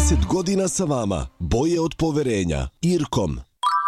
30 godina sa vama. Boje od poverenja. Irkom.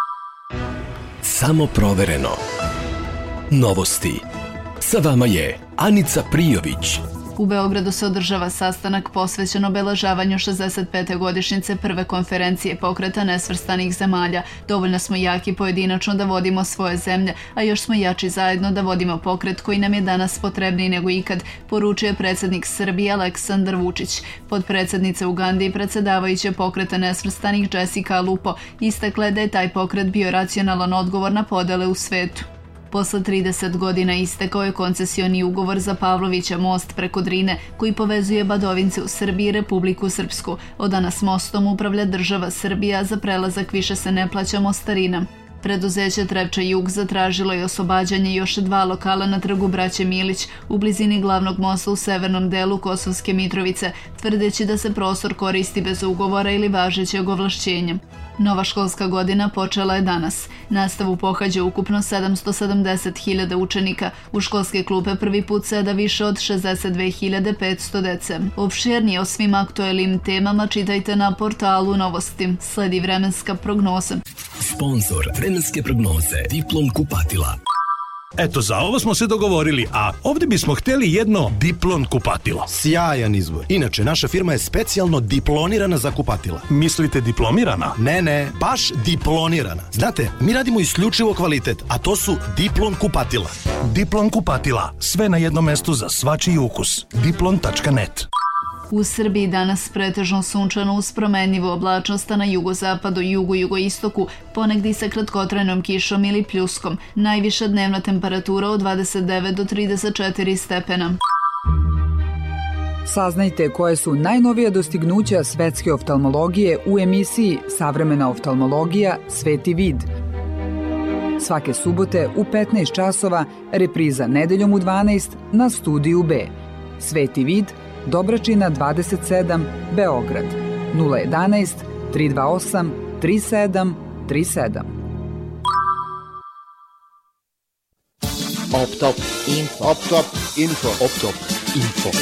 Samo provereno. Novosti. Sa vama je Anica Prijović. U Beogradu se održava sastanak posvećen obeležavanju 65. godišnjice prve konferencije Pokreta nesvrstanih zemalja. Dovoljno smo jaki pojedinačno da vodimo svoje zemlje, a još smo jači zajedno da vodimo pokret koji nam je danas potrebniji nego ikad, poručuje predsjednik Srbije Aleksandar Vučić. Potpredsjednica Ugande i predsjedavajuća Pokreta nesvrstanih Jessica Alupo istakla je da je taj pokret bio racionalan odgovor na podele u svetu. Posle 30 godina istekao je koncesioni ugovor za Pavlovića most preko Drine, koji povezuje Badovince u Srbiji i Republiku Srpsku. Od danas mostom upravlja država Srbija, za prelazak više se ne plaća mostarina. Preduzeće Trepča Jug zatražilo je oslobađanje još 2 lokala na trgu Braće Milić u blizini glavnog mosta u severnom delu Kosovske Mitrovice, tvrdeći da se prostor koristi bez ugovora ili važećeg ovlašćenja. Nova školska godina počela je danas. Nastavu pohađa ukupno 770.000 učenika. U školske klupe prvi put seda više od 62.500 dece. Opširnije o svim aktuelnim temama čitajte na portalu Novosti. Sledi vremenska prognoza. Sponzor vremenske prognoze Diplom kupatila. Eto, za ovo smo se dogovorili, a ovdje bismo htjeli jedno Diplon kupatilo. Sjajan izbor. Inače, naša firma je specijalno diplonirana za kupatila. Mislite diplomirana? Ne, baš diplonirana. Znate, mi radimo isključivo kvalitet, a to su Diplon kupatila. Diplon kupatila. Sve na jednom mestu za svačiji ukus. Diplon.net. U Srbiji danas pretežno sunčano uz promenljivu oblačnost, a na jugozapadu, jugoistoku ponegdje sa kratkotrajnom kišom ili pljuskom. Najviša dnevna temperatura od 29 do 34 stepena. Saznajte koje su najnovija dostignuća svetske oftalmologije u emisiji Savremena oftalmologija Sveti vid. Svake subote u 15 časova, repriza nedeljom u 12 na Studiju B. Sveti vid, Dobračina 27, Beograd, 011 328 3737. Optop info.